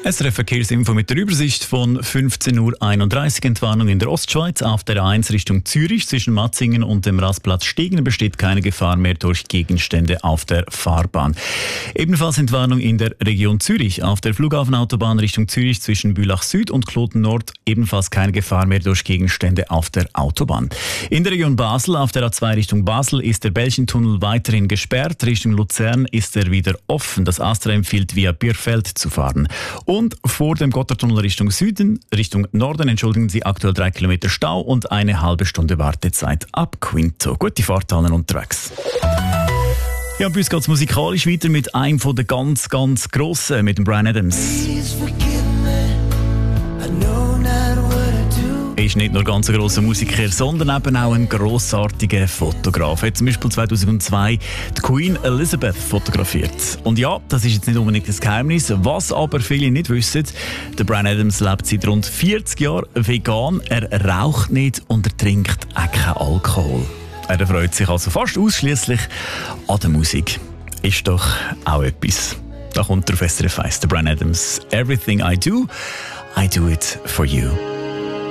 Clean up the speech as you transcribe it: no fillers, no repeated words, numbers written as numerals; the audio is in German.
SRF Verkehrsinfo mit der Übersicht von 15.31 Uhr. Entwarnung in der Ostschweiz. Auf der A1 Richtung Zürich zwischen Matzingen und dem Rastplatz Stegen besteht keine Gefahr mehr durch Gegenstände auf der Fahrbahn. Ebenfalls Entwarnung in der Region Zürich. Auf der Flughafenautobahn Richtung Zürich zwischen Bülach Süd und Kloten Nord ebenfalls keine Gefahr mehr durch Gegenstände auf der Autobahn. In der Region Basel auf der A2 Richtung Basel ist der Belchentunnel weiterhin gesperrt. Richtung Luzern ist er wieder offen. Das ASTRA empfiehlt via Bierfeld zu fahren. Und vor dem Gotthardtunnel Richtung Norden, entschuldigen Sie, aktuell 3 Kilometer Stau und eine halbe Stunde Wartezeit ab Quinto. Gute Fahrt allen unterwegs. Ja, bei uns geht es musikalisch weiter mit einem von den ganz, ganz Grossen, mit dem Bryan Adams. Er ist nicht nur ganz ein grosser Musiker, sondern eben auch ein grossartiger Fotograf. Er hat zum Beispiel 2002 die Queen Elizabeth fotografiert. Und ja, das ist jetzt nicht unbedingt das Geheimnis. Was aber viele nicht wissen, der Bryan Adams lebt seit rund 40 Jahren vegan. Er raucht nicht und er trinkt auch keinen Alkohol. Er freut sich also fast ausschließlich an der Musik. Ist doch auch etwas. Da kommt der auf SRF 1, der Bryan Adams. Everything I do it for you.